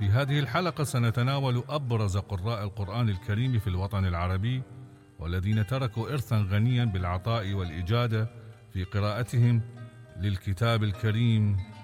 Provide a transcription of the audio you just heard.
في هذه الحلقة سنتناول أبرز قراء القرآن الكريم في الوطن العربي، والذين تركوا إرثا غنيا بالعطاء والإجادة في قراءتهم للكتاب الكريم